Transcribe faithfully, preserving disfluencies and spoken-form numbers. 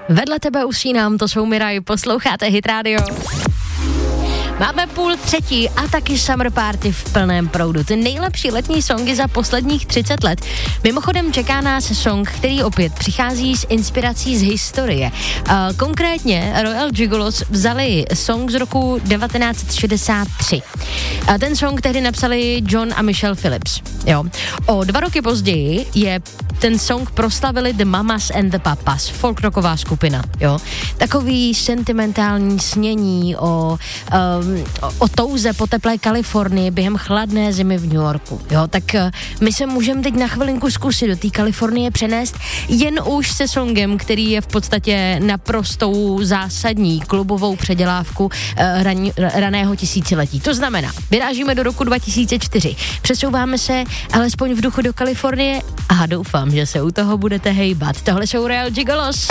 Vedle tebe usínám, to jsou Miraj, posloucháte Hit Radio. Máme půl třetí a taky Summer Party v plném proudu. Ty nejlepší letní songy za posledních třicet let. Mimochodem čeká nás song, který opět přichází s inspirací z historie. Uh, konkrétně Royal Gigolos vzali song z roku devatenáct šedesát tři. A ten song tehdy napsali John a Michelle Phillips. Jo. O dva roky později je ten song proslavili The Mamas and the Papas, folkrocková skupina, jo. Takový sentimentální snění o, um, o, o touze po teplé Kalifornii během chladné zimy v New Yorku, jo. Tak uh, my se můžeme teď na chvilinku zkusit do té Kalifornie přenést jen už se songem, který je v podstatě naprostou zásadní klubovou předělávku uh, ran, raného tisíciletí. To znamená, vyrážíme do roku dva tisíce čtyři, přesouváme se alespoň v duchu do Kalifornie a doufám, že se u toho budete hejbat. Tohle jsou Royal Gigolos.